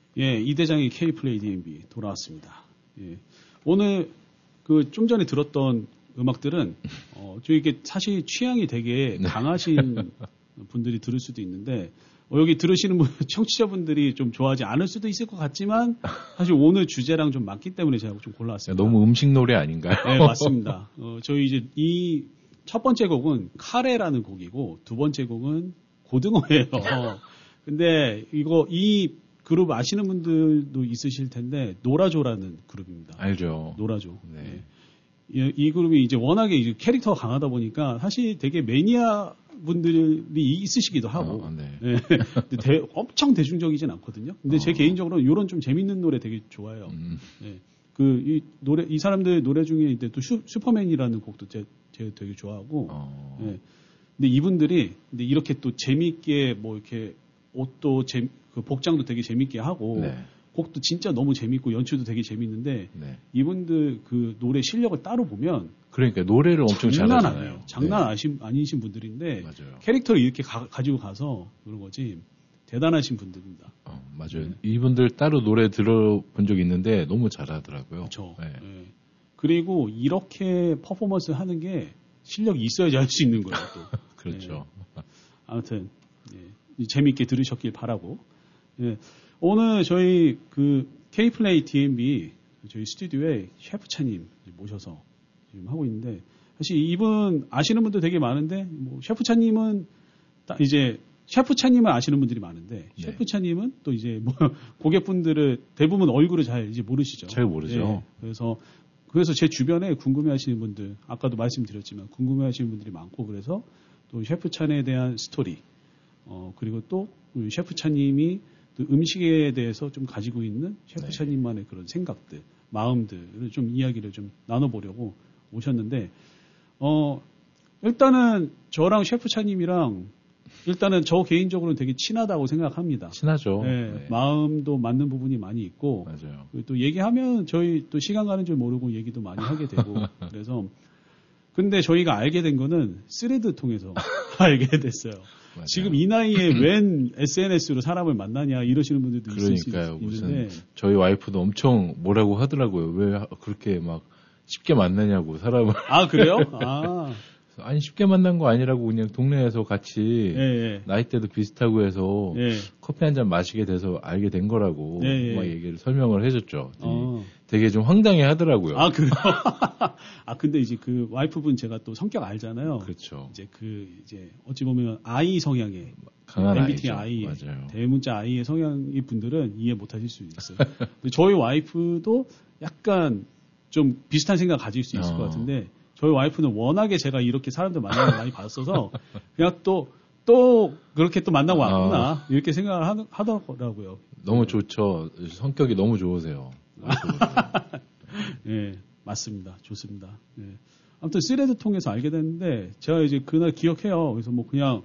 예, 이 대장의 K-플레이 DMB 돌아왔습니다. 예. 오늘 그 좀 전에 들었던 음악들은 저 이게 사실 취향이 되게 강하신 분들이 들을 수도 있는데 여기 들으시는 청취자분들이 좀 좋아하지 않을 수도 있을 것 같지만 사실 오늘 주제랑 좀 맞기 때문에 제가 좀 골라왔습니다. 너무 음식 노래 아닌가요? 네, 맞습니다. 저희 이제 이 첫 번째 곡은 카레라는 곡이고 두 번째 곡은 고등어예요. 근데 이 그룹 아시는 분들도 있으실 텐데 노라조라는 그룹입니다. 알죠. 노라조. 네. 이 그룹이 이제 워낙에 이제 캐릭터가 강하다 보니까 사실 되게 매니아 분들이 있으시기도 하고 네. 근데 엄청 대중적이진 않거든요. 근데 제 개인적으로 이런 좀 재밌는 노래 되게 좋아해요. 네. 이 사람들 노래 중에 이제 또 슈퍼맨이라는 곡도 제가 되게 좋아하고. 네. 근데 이분들이 근데 이렇게 또 재밌게 뭐 이렇게 옷도 그 복장도 되게 재밌게 하고. 네. 곡도 진짜 너무 재밌고 연출도 되게 재밌는데 네. 이분들 그 노래 실력을 따로 보면 그러니까 노래를 엄청 잘하잖아요. 장난 아니신 분들인데 맞아요. 캐릭터를 이렇게 가지고 가서 그런 거지 대단하신 분들입니다. 맞아요. 이분들 따로 노래 들어본 적 있는데 너무 잘하더라고요. 그렇죠. 네. 네. 그리고 이렇게 퍼포먼스 하는 게 실력이 있어야지 할 수 있는 거예요. 또. 그렇죠. 네. 아무튼 재미있게 들으셨길 바라고. 네. 오늘 저희 그 K-플레이 DMB 저희 스튜디오에 셰프차님 모셔서 지금 하고 있는데 사실 이분 아시는 분도 되게 많은데 뭐 셰프차님은 이제 셰프차님을 아시는 분들이 많은데 네. 셰프차님은 또 이제 뭐 고객분들을 대부분 얼굴을 잘 이제 모르시죠. 잘 모르죠. 네. 그래서 제 주변에 궁금해하시는 분들 아까도 말씀드렸지만 궁금해하시는 분들이 많고 그래서 또 셰프차에 대한 스토리 그리고 또 셰프차님이 음식에 대해서 좀 가지고 있는 셰프차님만의 그런 생각들, 마음들을 좀 이야기를 좀 나눠보려고 오셨는데, 일단은 저랑 셰프차님이랑 일단은 저 개인적으로는 되게 친하다고 생각합니다. 친하죠. 네, 네. 마음도 맞는 부분이 많이 있고, 맞아요. 또 얘기하면 저희 또 시간 가는 줄 모르고 얘기도 많이 하게 되고, 그래서 근데 저희가 알게 된 거는 스레드 통해서 알게 됐어요. 맞아요. 지금 이 나이에 웬 SNS로 사람을 만나냐 이러시는 분들도 있을 수 있는데 무슨 저희 와이프도 엄청 뭐라고 하더라고요. 왜 그렇게 막 쉽게 만나냐고 사람을. 아 그래요? 아 아니 쉽게 만난 거 아니라고 그냥 동네에서 같이 나이대도 비슷하고 해서 커피 한 잔 마시게 돼서 알게 된 거라고 막 얘기를 설명을 해줬죠. 되게 좀 황당해 하더라고요. 아 그래요? 아 근데 이제 그 와이프분 제가 또 성격 알잖아요. 그렇죠. 이제 어찌 보면 I 성향의 강한 MBTI 맞아요. 대문자 I의 성향의 분들은 이해 못하실 수 있어요. 근데 저희 와이프도 약간 좀 비슷한 생각 가질 수 있을 것 같은데. 저희 와이프는 워낙에 제가 이렇게 사람들 만나는 걸 많이 봤어서 그냥 또 그렇게 또 만나고 왔구나 이렇게 생각을 하더라고요. 너무 좋죠. 성격이 너무 좋으세요. 네, 맞습니다. 좋습니다. 네. 아무튼 스레드 통해서 알게 됐는데 제가 이제 그날 기억해요. 그래서 뭐 그냥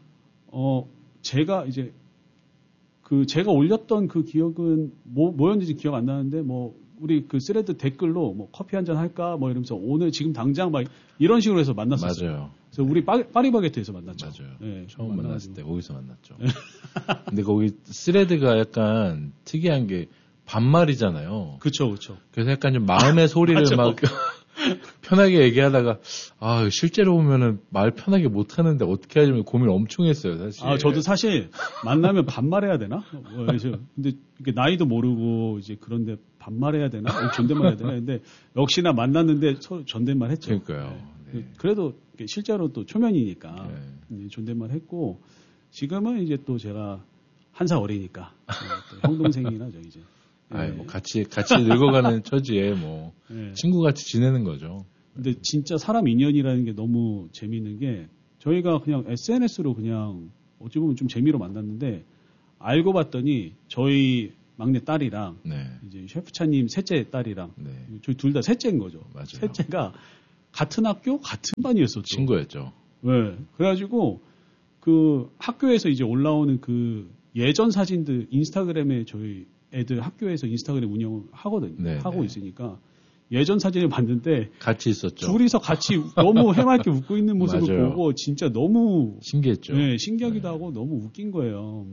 제가 이제 제가 올렸던 그 기억은 뭐였는지 기억 안 나는데 우리 그 스레드 댓글로 커피 한잔 할까 이러면서 오늘 지금 당장 이런 식으로 해서 만났었어요. 맞아요. 그래서 우리 파리바게트에서 만났죠. 맞아요. 네, 처음 만났을 때 거기서 만났죠. 근데 거기 스레드가 약간 특이한 게 반말이잖아요. 그렇죠. 그래서 약간 좀 마음의 소리를 막 편하게 얘기하다가 실제로 보면은 말 편하게 못 하는데 어떻게 하지 고민 엄청 했어요, 사실. 저도 사실 만나면 반말해야 되나? 근데 이게 나이도 모르고 이제 그런데 반말해야 되나? 존댓말 해야 되나? 근데 역시나 만났는데 존댓말 했죠. 그러니까요. 네. 그래도 실제로 또 초면이니까 존댓말 했고 지금은 이제 또 제가 한 살 어리니까 또 형 동생이나 이제. 같이 늙어가는 처지에 친구같이 지내는 거죠. 근데 진짜 사람 인연이라는 게 너무 재미있는 게 저희가 그냥 SNS로 그냥 어찌 보면 좀 재미로 만났는데 알고 봤더니 저희 막내 딸이랑 이제 셰프차님 셋째 딸이랑 저희 둘 다 셋째인 거죠. 맞아요. 셋째가 같은 학교 같은 반이었었죠. 친구였죠. 네. 그래가지고 그 학교에서 이제 올라오는 그 예전 사진들 인스타그램에 저희 애들 학교에서 인스타그램 운영을 하고 있으니까 예전 사진을 봤는데 같이 있었죠. 둘이서 같이 너무 해맑게 웃고 있는 모습을 맞아요. 보고 진짜 너무 신기했죠. 네, 신기하기도 하고 너무 웃긴 거예요.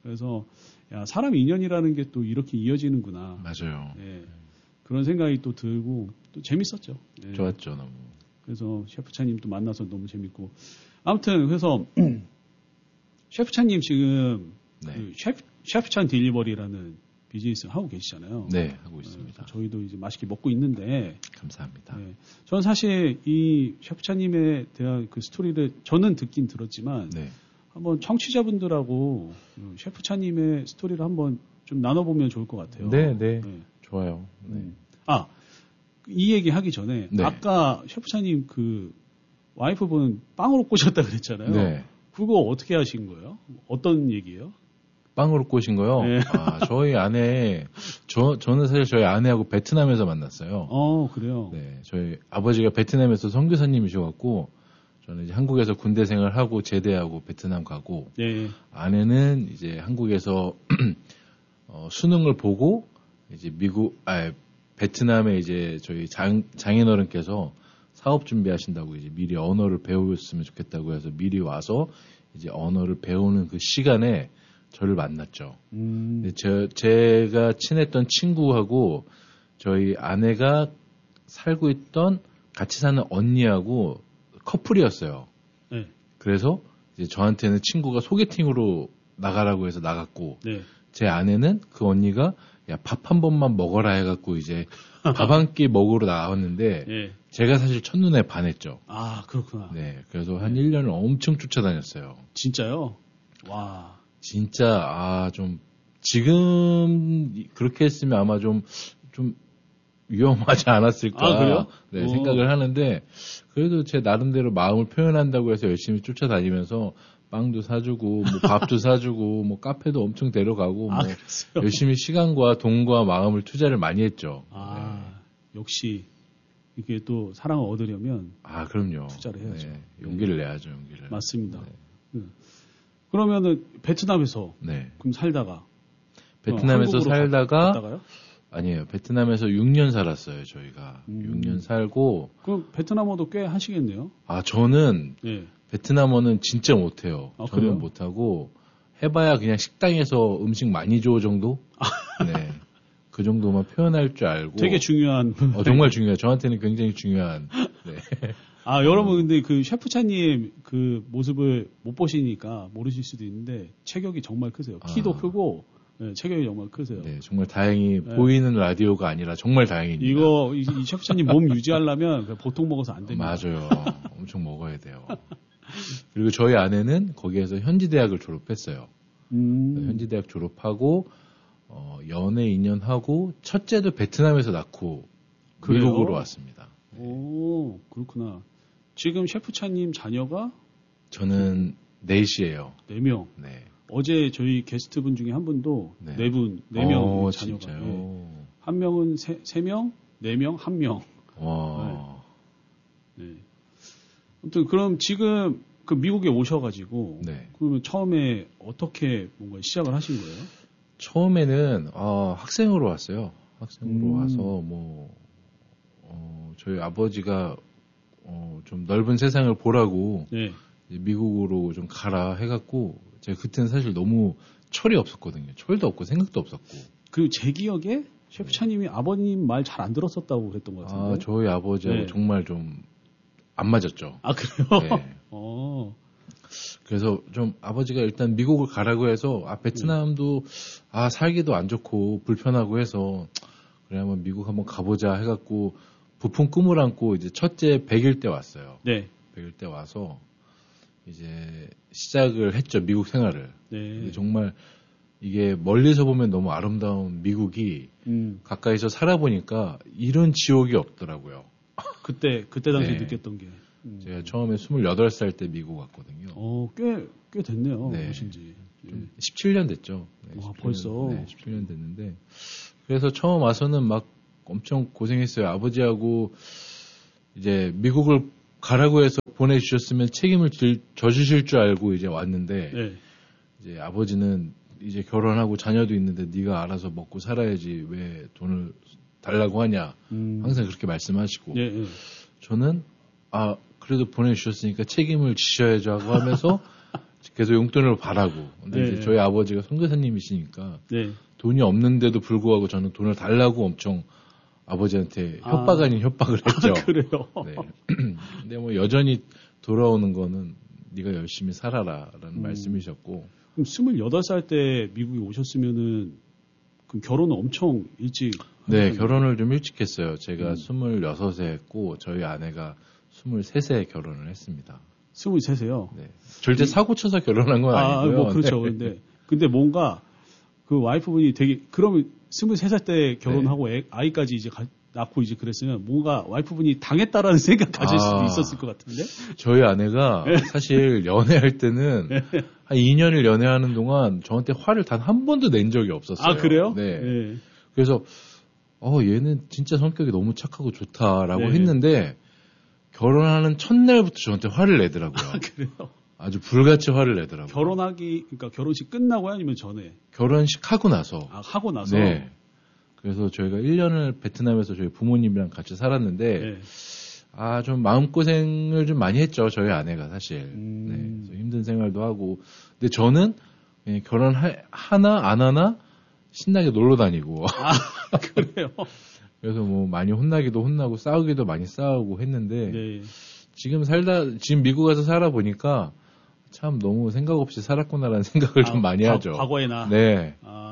그래서 야, 사람 인연이라는 게 또 이렇게 이어지는구나. 맞아요. 예. 그런 생각이 또 들고 또 재밌었죠. 예. 좋았죠, 너무. 그래서 셰프차님도 만나서 너무 재밌고 아무튼 그래서 셰프차님 지금 네. 그 셰프찬 딜리버리라는 비즈니스 하고 계시잖아요. 네, 하고 있습니다. 저희도 이제 맛있게 먹고 있는데 감사합니다. 네. 저는 사실 이 셰프차님에 대한 그 스토리를 저는 듣긴 들었지만 네. 한번 청취자분들하고 셰프차님의 스토리를 한번 좀 나눠보면 좋을 것 같아요. 네, 네, 네. 좋아요. 네. 이 얘기 하기 전에 네. 아까 셰프차님 그 와이프분 빵으로 꼬셨다 그랬잖아요. 네. 그거 어떻게 하신 거예요? 어떤 얘기예요? 빵으로 꼬신 거요? 네. 저희 아내, 저는 사실 저희 아내하고 베트남에서 만났어요. 그래요? 네. 저희 아버지가 베트남에서 선교사님이셔갖고, 저는 이제 한국에서 군대 생활하고 제대하고 베트남 가고, 네. 아내는 이제 한국에서, 수능을 보고, 이제 베트남에 이제 저희 장인어른께서 사업 준비하신다고 이제 미리 언어를 배웠으면 좋겠다고 해서 미리 와서 이제 언어를 배우는 그 시간에 저를 만났죠. 제가 친했던 친구하고 저희 아내가 살고 있던 같이 사는 언니하고 커플이었어요. 네. 그래서 이제 저한테는 친구가 소개팅으로 나가라고 해서 나갔고, 네. 제 아내는 그 언니가 야, 밥 한 번만 먹어라 해갖고 이제 밥 한 끼 먹으러 나왔는데 네. 제가 사실 첫눈에 반했죠. 아, 그렇구나. 네. 그래서 한 1년을 엄청 쫓아다녔어요. 진짜요? 와. 진짜, 좀, 지금 그렇게 했으면 아마 좀 위험하지 않았을까. 그래요? 네, 생각을 하는데, 그래도 제 나름대로 마음을 표현한다고 해서 열심히 쫓아다니면서 빵도 사주고, 뭐 밥도 사주고, 뭐 카페도 엄청 데려가고, 뭐 열심히 시간과 돈과 마음을 투자를 많이 했죠. 네. 역시 이게 또 사랑을 얻으려면 그럼요. 투자를 해야죠. 네, 용기를 내야죠, 용기를. 맞습니다. 네. 그러면은 베트남에서 그럼 살다가 베트남에서 살다가 갔다가요? 아니에요. 베트남에서 6년 살았어요, 저희가. 6년 살고. 그럼 베트남어도 꽤 하시겠네요? 저는 네. 베트남어는 진짜 못해요. 전혀 그래요? 못하고 해봐야 그냥 식당에서 음식 많이 줘 정도? 네. 그 정도만 표현할 줄 알고. 되게 중요한. 정말 중요해요. 저한테는 굉장히 중요한. 네. 여러분 근데 그 셰프차님 그 모습을 못 보시니까 모르실 수도 있는데 체격이 정말 크세요. 키도 크고 네, 체격이 정말 크세요. 네, 정말 다행히 보이는 라디오가 아니라 정말 다행입니다. 이거 이 셰프차님 몸 유지하려면 보통 먹어서 안 됩니다. 맞아요. 엄청 먹어야 돼요. 그리고 저희 아내는 거기에서 현지대학을 졸업했어요. 현지대학 졸업하고 연애 2년 하고 첫째도 베트남에서 낳고 그래요? 미국으로 왔습니다. 오, 그렇구나. 지금 셰프차님 자녀가? 저는 넷이에요. 4명. 네. 어제 저희 게스트분 중에 한 분도 4명 자녀가. 진짜요? 네. 한 명은 3명, 4명, 1명. 와. 네. 아무튼 그럼 지금 그 미국에 오셔가지고 그러면 처음에 어떻게 뭔가 시작을 하신 거예요? 처음에는 학생으로 왔어요. 학생으로 와서 저희 아버지가 좀 넓은 세상을 보라고 미국으로 좀 가라 해갖고 제가 그때는 사실 너무 철이 없었거든요. 철도 없고 생각도 없었고. 그 제 기억에 셰프차님이 아버님 말 잘 안 들었었다고 그랬던 것 같은데. 저희 아버지하고 정말 좀 안 맞았죠. 그래요? 네. 그래서 좀 아버지가 일단 미국을 가라고 해서 베트남도 살기도 안 좋고 불편하고 해서 그래 한번 미국 한번 가보자 해갖고 부푼 꿈을 안고 이제 첫째 100일 때 왔어요. 네. 100일 때 와서 이제 시작을 했죠. 미국 생활을. 네. 정말 이게 멀리서 보면 너무 아름다운 미국이 가까이서 살아보니까 이런 지옥이 없더라고요. 그때 당시 느꼈던 게. 제가 처음에 28살 때 미국 왔거든요. 꽤 됐네요. 오신지. 17년 됐죠. 와, 17년, 벌써. 17년 됐는데. 그래서 처음 와서는 막 엄청 고생했어요. 아버지하고 이제 미국을 가라고 해서 보내주셨으면 책임을 져주실 줄 알고 이제 왔는데 이제 아버지는 이제 결혼하고 자녀도 있는데 네가 알아서 먹고 살아야지 왜 돈을 달라고 하냐 항상 그렇게 말씀하시고 저는 그래도 보내주셨으니까 책임을 지셔야죠 하고 하면서 계속 용돈을 바라고. 근데 네. 이제 저희 아버지가 선교사님이시니까 네. 돈이 없는데도 불구하고 저는 돈을 달라고 엄청 아버지한테 협박 아닌 협박을 했죠. 그래요? 네. 근데 뭐 여전히 돌아오는 거는 네가 열심히 살아라라는 말씀이셨고. 그럼 28살 때 미국에 오셨으면은 그럼 결혼은 엄청 일찍. 네, 결혼을 좀 일찍 했어요. 제가 26에 했고 저희 아내가 23세에 결혼을 했습니다. 23세요? 네. 절대 사고 쳐서 결혼한 건 아니고요. 뭐 그렇죠. 네. 근데 뭔가 그 와이프분이 되게 그러면 23살 때 결혼하고 아이까지 이제 낳고 이제 그랬으면 뭔가 와이프분이 당했다라는 생각 가질 수도 있었을 것 같은데. 저희 아내가 사실 연애할 때는 한 2년을 연애하는 동안 저한테 화를 단 한 번도 낸 적이 없었어요. 아, 그래요? 네. 그래서 얘는 진짜 성격이 너무 착하고 좋다라고 했는데 결혼하는 첫날부터 저한테 화를 내더라고요. 아, 그래요? 아주 불같이 화를 내더라고요. 그러니까 결혼식 끝나고요? 아니면 전에? 결혼식 하고 나서. 아, 하고 나서? 네. 그래서 저희가 1년을 베트남에서 저희 부모님이랑 같이 살았는데, 좀 마음고생을 좀 많이 했죠. 저희 아내가 사실. 네. 그래서 힘든 생활도 하고. 근데 저는 그냥 하나, 안 하나, 신나게 놀러 다니고. 아, 그래요? 그래서 뭐 많이 혼나기도 혼나고 싸우기도 많이 싸우고 했는데, 지금 미국 가서 살아보니까 참 너무 생각 없이 살았구나라는 생각을 좀 많이 하죠. 과거에나? 네.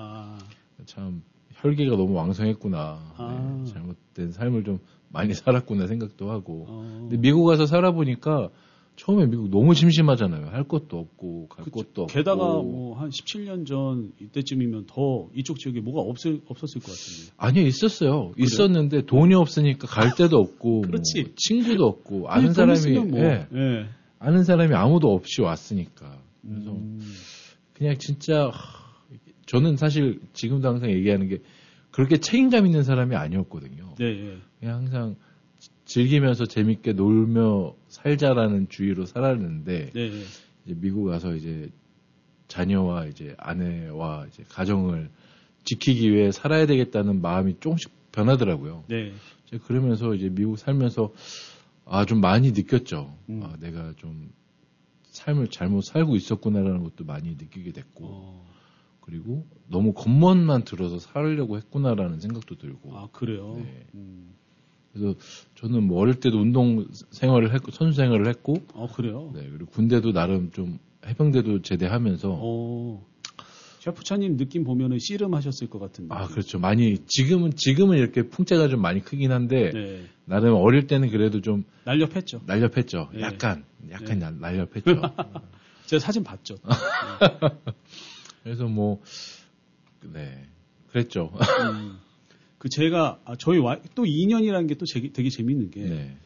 참 혈기가 너무 왕성했구나. 네. 잘못된 삶을 좀 많이 살았구나 생각도 하고. 근데 미국 가서 살아보니까 처음에 미국 너무 심심하잖아요. 할 것도 없고 갈 곳도 없고. 게다가 뭐 한 17년 전 이때쯤이면 더 이쪽 지역에 뭐가 없었을 것 같은데. 아니요, 있었어요. 그래요? 있었는데 돈이 없으니까 갈 데도 없고 그렇지. 뭐 친구도 없고 아는 사람이 아는 사람이 아무도 없이 왔으니까. 그래서 그냥 진짜 저는 사실 지금도 항상 얘기하는 게 그렇게 책임감 있는 사람이 아니었거든요. 그냥 항상 즐기면서 재밌게 놀며 살자라는 주의로 살았는데 이제 미국 와서 이제 자녀와 이제 아내와 이제 가정을 지키기 위해 살아야 되겠다는 마음이 조금씩 변하더라고요. 그러면서 이제 미국 살면서 좀 많이 느꼈죠. 내가 좀 삶을 잘못 살고 있었구나라는 것도 많이 느끼게 됐고 그리고 너무 겉멋만 들어서 살려고 했구나라는 생각도 들고. 아, 그래요? 네. 그래서 저는 뭐 어릴 때도 운동 생활을 했고 선수 생활을 했고. 그래요? 네. 그리고 군대도 나름 좀 해병대도 제대하면서. 셰프차님 느낌 보면은 씨름하셨을 것 같은데. 그렇죠. 많이 지금은 이렇게 풍채가 좀 많이 크긴 한데 나름 어릴 때는 그래도 좀 날렵했죠. 약간 날렵했죠. 제가 사진 봤죠. 그래서 뭐 그랬죠. 제가 저희 또 2년이라는 게 또 되게 재밌는 게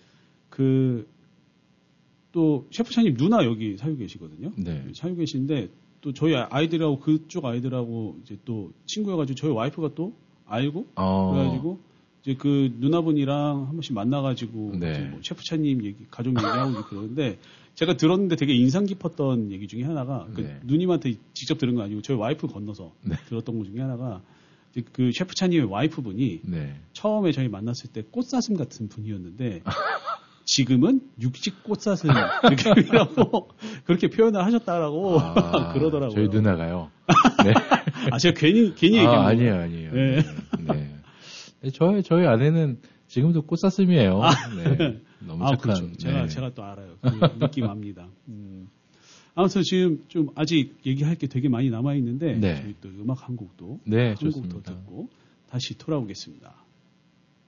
또 셰프차님 누나 여기 살고 계시거든요. 살고 계시는데 또 저희 아이들하고 그쪽 아이들하고 이제 또 친구여가지고 저희 와이프가 또 알고 그래가지고 이제 그 누나분이랑 한 번씩 만나가지고 이제 뭐 셰프차님 가족 얘기하고 그러는데 제가 들었는데 되게 인상 깊었던 얘기 중에 하나가 누님한테 직접 들은 거 아니고 저희 와이프 건너서 들었던 것 중에 하나가 그 셰프차님의 와이프분이 처음에 저희 만났을 때 꽃사슴 같은 분이었는데 지금은 육식 꽃사슴 느낌이라고 그렇게 표현을 하셨다라고 그러더라고요. 저희 누나가요. 제가 괜히 얘기한 거예요. 아니에요. 저희 아내는 지금도 꽃사슴이에요. 너무 착한. 그렇죠. 제가 또 알아요. 그 느낌 압니다. 아무튼 지금 좀 아직 얘기할 게 되게 많이 남아 있는데 저희 또 음악 한 곡도 한 곡 더 듣고 다시 돌아오겠습니다.